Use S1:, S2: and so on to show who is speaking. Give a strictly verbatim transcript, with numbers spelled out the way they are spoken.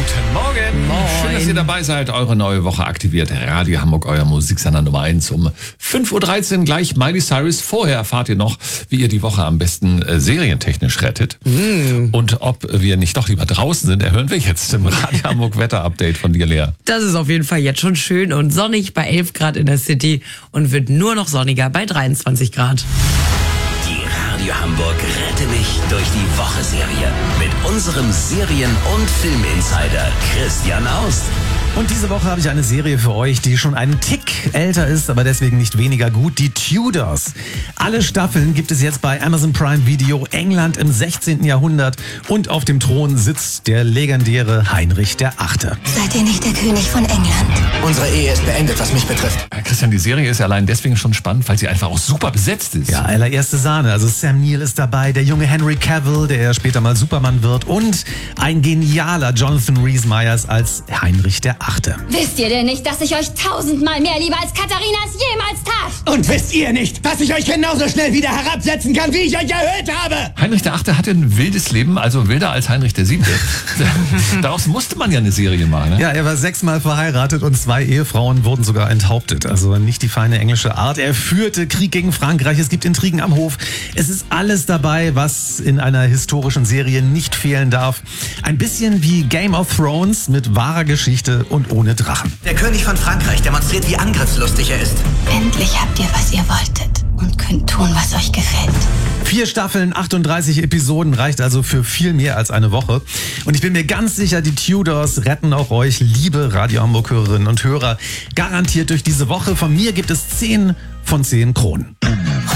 S1: Guten Morgen.
S2: Moin.
S1: Schön, dass ihr dabei seid. Eure neue Woche aktiviert. Radio Hamburg, euer Musiksender Nummer eins um fünf Uhr dreizehn gleich Miley Cyrus. Vorher erfahrt ihr noch, wie ihr die Woche am besten äh, serientechnisch rettet. Mm. Und ob wir nicht doch lieber draußen sind, erhören wir jetzt im Radio Hamburg Wetter-Update von dir, Lea.
S2: Das ist auf jeden Fall jetzt schon schön und sonnig bei elf Grad in der City und wird nur noch sonniger bei dreiundzwanzig Grad.
S3: Die Radio Hamburg Rette mich durch die Woche-Serie mit unserem Serien- und Filminsider Christian Aust.
S4: Und diese Woche habe ich eine Serie für euch, die schon einen Tick älter ist, aber deswegen nicht weniger gut. Die Tudors. Alle Staffeln gibt es jetzt bei Amazon Prime Video. England im sechzehnten Jahrhundert. Und auf dem Thron sitzt der legendäre Heinrich der Achte.
S5: Seid ihr nicht der König von England?
S6: Unsere Ehe ist beendet, was mich betrifft.
S1: Ja, Christian, die Serie ist ja allein deswegen schon spannend, weil sie einfach auch super besetzt ist.
S4: Ja, allererste Sahne. Also Sam Neill ist dabei, der junge Henry Cavill, der ja später mal Superman wird. Und ein genialer Jonathan Rhys-Meyers als Heinrich der Achte.
S5: Wisst ihr denn nicht, dass ich euch tausendmal mehr liebe als Katharina es jemals tat?
S6: Und wisst ihr nicht, dass ich euch genauso schnell wieder herabsetzen kann, wie ich euch erhöht habe?
S1: Heinrich der Achte hatte ein wildes Leben, also wilder als Heinrich der Siebte. Daraus musste man ja eine Serie machen. Ne?
S4: Ja, er war sechsmal verheiratet und zwei Ehefrauen wurden sogar enthauptet. Also nicht die feine englische Art. Er führte Krieg gegen Frankreich, es gibt Intrigen am Hof. Es ist alles dabei, was in einer historischen Serie nicht fehlen darf. Ein bisschen wie Game of Thrones mit wahrer Geschichte und ohne Drachen.
S3: Der König von Frankreich demonstriert, wie angriffslustig er ist.
S5: Endlich habt ihr, was ihr wolltet und könnt tun, was euch gefällt.
S4: Vier Staffeln, achtunddreißig Episoden, reicht also für viel mehr als eine Woche. Und ich bin mir ganz sicher, die Tudors retten auch euch, liebe Radio Hamburg-Hörerinnen und Hörer, garantiert durch diese Woche. Von mir gibt es zehn von zehn Kronen.